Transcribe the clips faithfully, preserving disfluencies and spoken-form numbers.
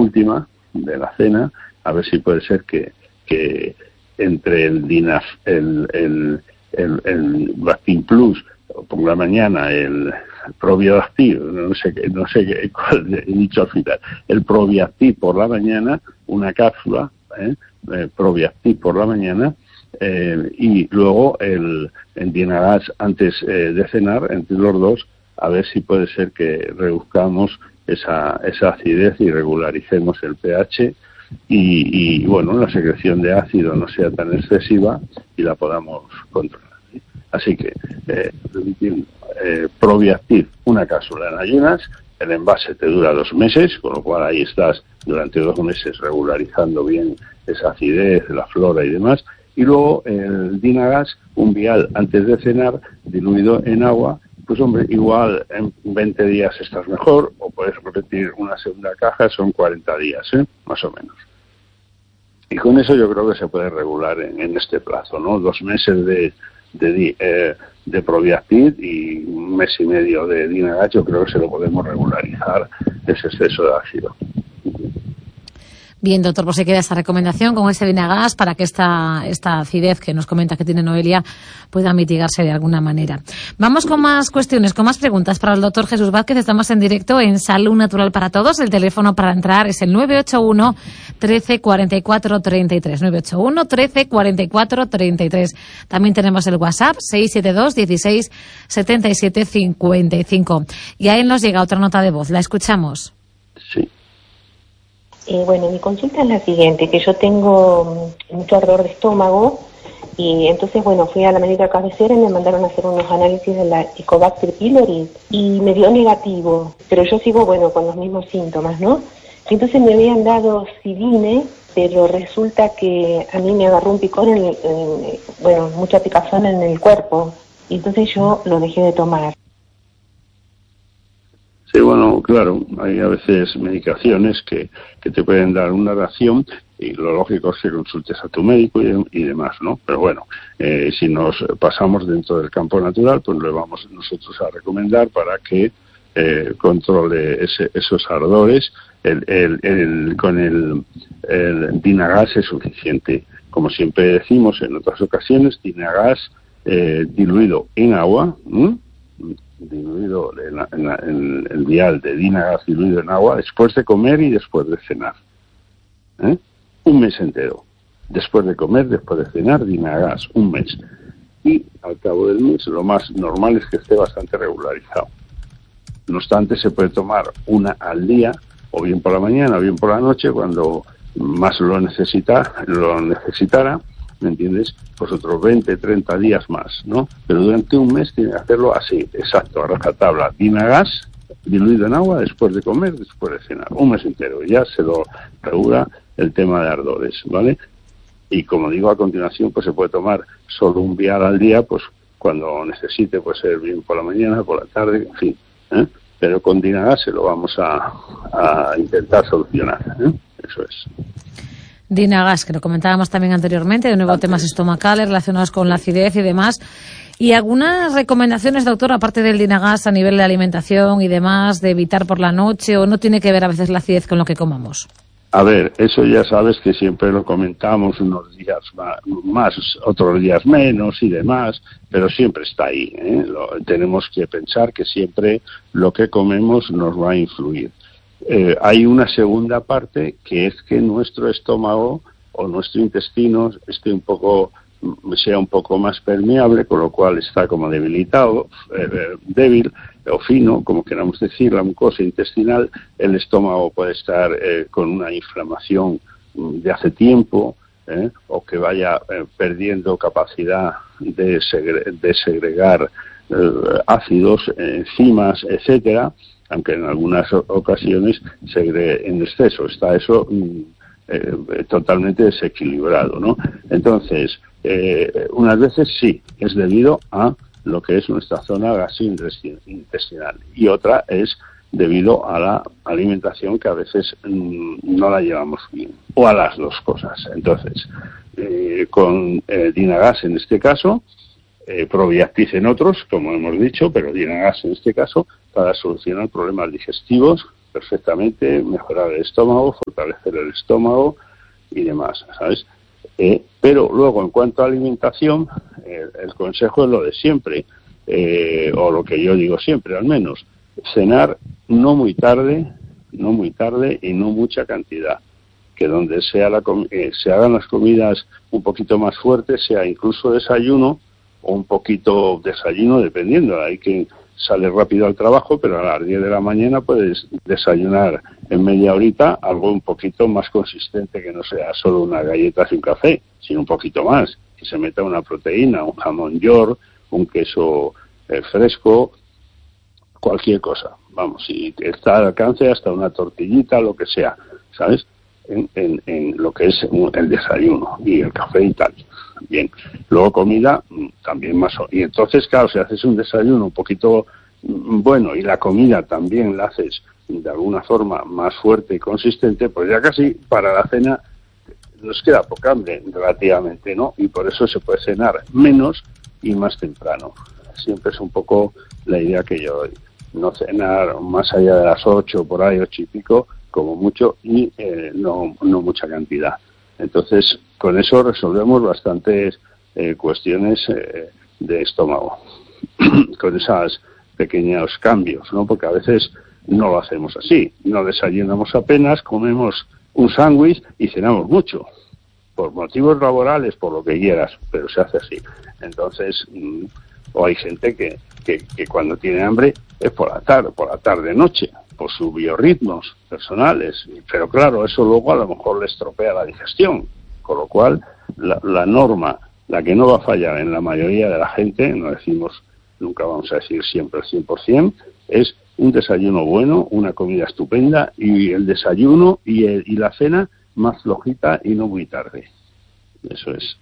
última de la cena, a ver si puede ser que, que entre el Dinaf, el, el, el, el Bactin Plus, por la mañana el Probiactiv, no sé qué, no sé qué, cuál he dicho al final, el Probiactiv por la mañana, una cápsula, ¿eh? eh Probiactiv por la mañana, eh, y luego el, el Dinagas antes eh, de cenar, entre los dos, a ver si puede ser que reduzcamos esa, esa acidez y regularicemos el pH y, y, bueno, la secreción de ácido no sea tan excesiva y la podamos controlar. Así que, eh, eh, Probiactiv, una cápsula en ayunas, el envase te dura dos meses, con lo cual ahí estás durante dos meses regularizando bien esa acidez, la flora y demás, y luego el Dinagas, un vial antes de cenar, diluido en agua. Pues hombre, igual en veinte días estás mejor, o puedes repetir una segunda caja, son cuarenta días, ¿eh? Más o menos. Y con eso yo creo que se puede regular en, en este plazo, ¿no? Dos meses de de, eh, de Probiactiv y un mes y medio de Dinagas, yo creo que se lo podemos regularizar ese exceso de ácido. Bien, doctor, pues se queda esta recomendación con ese Dinagas para que esta, esta acidez que nos comenta que tiene Noelia pueda mitigarse de alguna manera. Vamos con más cuestiones, con más preguntas para el doctor Jesús Vázquez. Estamos en directo en Salud Natural para Todos. El teléfono para entrar es el nueve ocho uno, trece, cuarenta y cuatro, treinta y tres. nueve ocho uno, trece, cuarenta y cuatro, treinta y tres. También tenemos el WhatsApp seis siete dos, dieciséis, setenta y siete, cincuenta y cinco. Y a él nos llega otra nota de voz. La escuchamos. Sí. Eh, bueno, mi consulta es la siguiente, que yo tengo mucho ardor de estómago y entonces, bueno, fui a la médica cabecera y me mandaron a hacer unos análisis de la Helicobacter pylori y me dio negativo, pero yo sigo, bueno, con los mismos síntomas, ¿no? Entonces me habían dado Cidine, pero resulta que a mí me agarró un picor, en, el, en bueno, mucha picazón en el cuerpo y entonces yo lo dejé de tomar. Sí, bueno, claro, hay a veces medicaciones que, que te pueden dar una reacción y lo lógico es que consultes a tu médico y, y demás, ¿no? Pero bueno, eh, si nos pasamos dentro del campo natural, pues le vamos nosotros a recomendar para que eh, controle ese, esos ardores. El, el, el, con el, el Dinagas es suficiente. Como siempre decimos en otras ocasiones, Dinagas eh, diluido en agua, ¿m? diluido en, la, en, la, en el vial de Dinagas diluido en agua después de comer y después de cenar, ¿eh? Un mes entero, después de comer, después de cenar, Dinagas, un mes, y al cabo del mes lo más normal es que esté bastante regularizado. No obstante, se puede tomar una al día, o bien por la mañana o bien por la noche, cuando más lo necesita, lo necesitara, ¿me entiendes? Pues otros veinte, treinta días más, ¿no? Pero durante un mes tiene que hacerlo así, exacto, a rajatabla. Dinagas diluido en agua después de comer, después de cenar, un mes entero. Ya se lo regula el tema de ardores, ¿vale? Y como digo, a continuación, pues se puede tomar solo un vial al día, pues cuando necesite, puede ser bien por la mañana, por la tarde, en fin, ¿eh? Pero con Dinagas se lo vamos a, a intentar solucionar, ¿eh? Eso es. Dinagas, que lo comentábamos también anteriormente, de nuevo Antes. temas estomacales relacionados con la acidez y demás. Y algunas recomendaciones, doctor, aparte del Dinagas a nivel de alimentación y demás, de evitar por la noche, o no tiene que ver a veces la acidez con lo que comamos. A ver, eso ya sabes que siempre lo comentamos unos días más, otros días menos y demás, pero siempre está ahí, ¿eh? Lo, tenemos que pensar que siempre lo que comemos nos va a influir. Eh, hay una segunda parte que es que nuestro estómago o nuestro intestino esté un poco, sea un poco más permeable, con lo cual está como debilitado, eh, débil o fino, como queramos decir, la mucosa intestinal. El estómago puede estar eh, con una inflamación de hace tiempo, eh, o que vaya eh, perdiendo capacidad de, segre- de segregar eh, ácidos, eh, enzimas, etcétera, aunque en algunas ocasiones segregue en exceso. Está eso mm, eh, totalmente desequilibrado, ¿no? Entonces, eh, unas veces sí, es debido a lo que es nuestra zona gastrointestinal, y otra es debido a la alimentación, que a veces mmm, no la llevamos bien, o a las dos cosas. Entonces, eh, con eh, Dinagas en este caso, eh, Probiactiv en otros, como hemos dicho, pero Dinagas en este caso, para solucionar problemas digestivos, perfectamente mejorar el estómago, fortalecer el estómago y demás, ¿sabes? Eh, pero luego, en cuanto a alimentación, eh, el consejo es lo de siempre, eh, o lo que yo digo siempre, al menos, cenar no muy tarde, no muy tarde y no mucha cantidad. Que donde sea la com- eh, se hagan las comidas un poquito más fuertes, sea incluso desayuno o un poquito desayuno, dependiendo. Hay que sale rápido al trabajo, pero a las diez de la mañana puedes desayunar en media horita algo un poquito más consistente, que no sea solo una galleta y un café, sino un poquito más, que se meta una proteína, un jamón york, un queso eh, fresco, cualquier cosa. Vamos, si está al alcance, hasta una tortillita, lo que sea, ¿sabes? En, en, en lo que es el desayuno y el café y tal. Bien, luego comida también más. Y entonces, claro, si haces un desayuno un poquito bueno y la comida también la haces de alguna forma más fuerte y consistente, pues ya casi para la cena nos queda poca hambre relativamente, ¿no? Y por eso se puede cenar menos y más temprano. Siempre es un poco la idea que yo doy. No cenar más allá de las ocho, por ahí, ocho y pico, como mucho, y eh, no, no mucha cantidad. Entonces, con eso resolvemos bastantes eh, cuestiones eh, de estómago, con esos pequeños cambios, ¿no? Porque a veces no lo hacemos así, no desayunamos apenas, comemos un sándwich y cenamos mucho, por motivos laborales, por lo que quieras, pero se hace así. Entonces, mmm, o hay gente que, que, que cuando tiene hambre es por la tarde, por la tarde-noche, por sus biorritmos personales, pero claro, eso luego a lo mejor le estropea la digestión, con lo cual la, la norma, la que no va a fallar en la mayoría de la gente, no decimos, nunca vamos a decir siempre el cien por ciento, es un desayuno bueno, una comida estupenda, y el desayuno y, el, y la cena más flojita y no muy tarde. Eso es.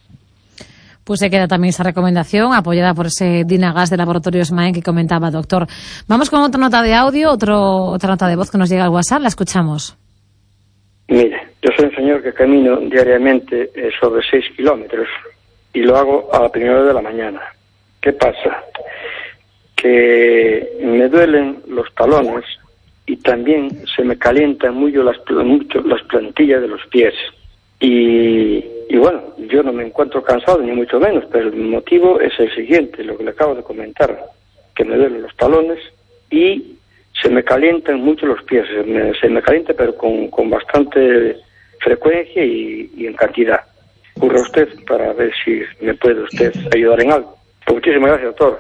Pues se queda también esa recomendación, apoyada por ese Dynagas de Laboratorios Maen que comentaba, doctor. Vamos con otra nota de audio, otro, otra nota de voz que nos llega al WhatsApp, la escuchamos. Mire, yo soy un señor que camino diariamente eh, sobre seis kilómetros y lo hago a la primera hora de la mañana. ¿Qué pasa? Que me duelen los talones y también se me calientan mucho las, mucho las plantillas de los pies. Y, y bueno, yo no me encuentro cansado, ni mucho menos, pero el motivo es el siguiente, lo que le acabo de comentar, que me duelen los talones y se me calientan mucho los pies, se me, se me calienta pero con, con bastante frecuencia y, y en cantidad. Ocurre a usted para ver si me puede usted ayudar en algo. Pues muchísimas gracias, doctor.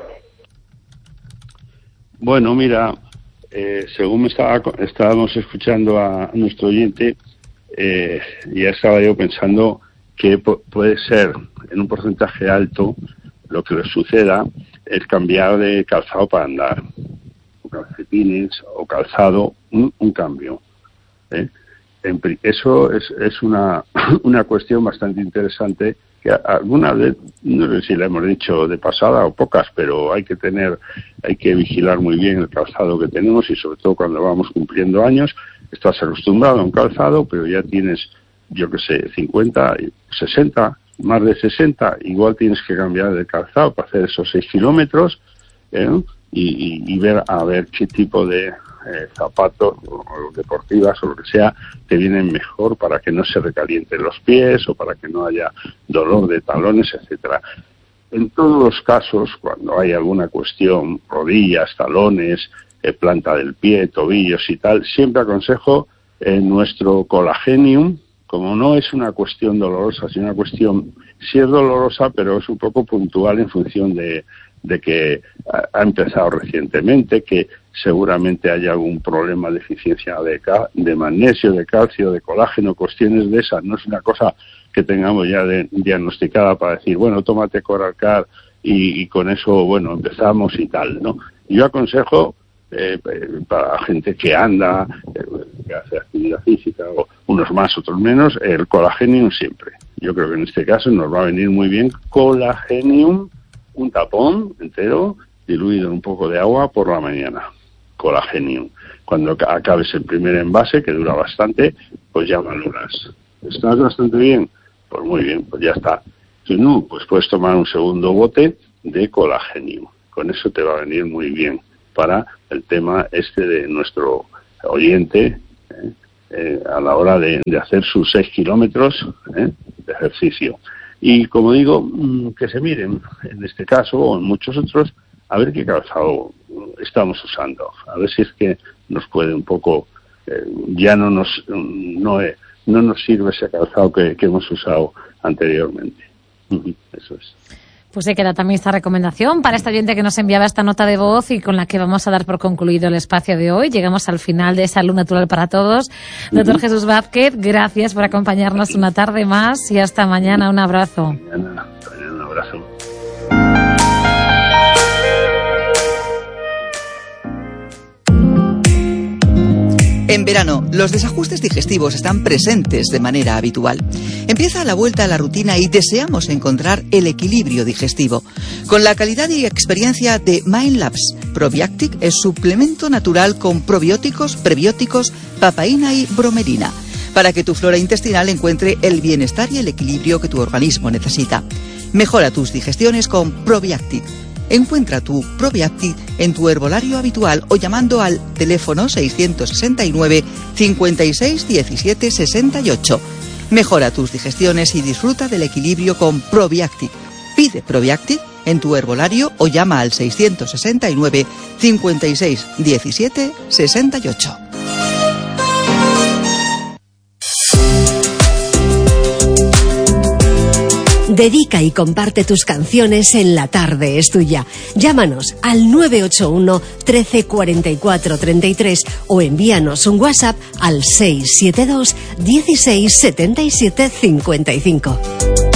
Bueno, mira, eh, según me estaba, estábamos escuchando a nuestro oyente, Eh, ya estaba yo pensando que p- puede ser en un porcentaje alto lo que le suceda es cambiar de calzado para andar, o calcetines o calzado, un, un cambio. ¿eh? En, eso es, es una, una cuestión bastante interesante que alguna vez, no sé si la hemos dicho de pasada o pocas, pero hay que tener, hay que vigilar muy bien el calzado que tenemos y sobre todo cuando vamos cumpliendo años. Estás acostumbrado a un calzado, pero ya tienes, yo qué sé, cincuenta, sesenta, más de sesenta, igual tienes que cambiar de calzado para hacer esos seis kilómetros ¿eh? y, y, y ver a ver qué tipo de eh, zapatos o, o deportivas o lo que sea te vienen mejor para que no se recalienten los pies o para que no haya dolor de talones, etcétera. En todos los casos, cuando hay alguna cuestión, rodillas, talones, eh, planta del pie, tobillos y tal, siempre aconsejo eh, nuestro Collagenium, como no es una cuestión dolorosa, sino una cuestión, sí es dolorosa, pero es un poco puntual en función de, de que ha, ha empezado recientemente, que seguramente haya algún problema de deficiencia de, ca- de magnesio, de calcio, de colágeno, cuestiones de esas. No es una cosa que tengamos ya de, diagnosticada para decir, bueno, tómate Coralcar y, y con eso, bueno, empezamos y tal, ¿no? Yo aconsejo eh, para gente que anda, eh, que hace actividad física, o unos más, otros menos, el Collagenium siempre. Yo creo que en este caso nos va a venir muy bien Collagenium, un tapón entero, diluido en un poco de agua por la mañana. Collagenium. Cuando acabes el primer envase, que dura bastante, pues ya valoras. ¿Estás bastante bien? Pues muy bien, pues ya está. Si no, pues puedes tomar un segundo bote de Collagenium. Con eso te va a venir muy bien para el tema este de nuestro oyente eh, eh, a la hora de, de hacer sus seis kilómetros eh, de ejercicio. Y como digo, que se miren en este caso o en muchos otros a ver qué calzado estamos usando, a ver si es que nos puede un poco, eh, ya no nos no, eh, no nos sirve ese calzado que, que hemos usado anteriormente. Eso es. Pues se queda también esta recomendación para esta oyente que nos enviaba esta nota de voz y con la que vamos a dar por concluido el espacio de hoy. Llegamos al final de Salud Natural para Todos. Uh-huh. Doctor Jesús Vázquez, gracias por acompañarnos una tarde más y hasta mañana. Un abrazo. Mañana, mañana un abrazo. En verano, los desajustes digestivos están presentes de manera habitual. Empieza la vuelta a la rutina y deseamos encontrar el equilibrio digestivo. Con la calidad y experiencia de Mindlabs, Probiactic es suplemento natural con probióticos, prebióticos, papaína y bromelina, para que tu flora intestinal encuentre el bienestar y el equilibrio que tu organismo necesita. Mejora tus digestiones con Probiactic. Encuentra tu Probiactic en tu herbolario habitual o llamando al teléfono seiscientos sesenta y nueve, cincuenta y seis, diecisiete, sesenta y ocho. Mejora tus digestiones y disfruta del equilibrio con Probiactic. Pide Probiactic en tu herbolario o llama al seiscientos sesenta y nueve, cincuenta y seis, diecisiete, sesenta y ocho. Dedica y comparte tus canciones en La Tarde es Tuya. Llámanos al nueve ocho uno, trece, cuarenta y cuatro, treinta y tres o envíanos un WhatsApp al seis siete dos, dieciséis, setenta y siete, cincuenta y cinco.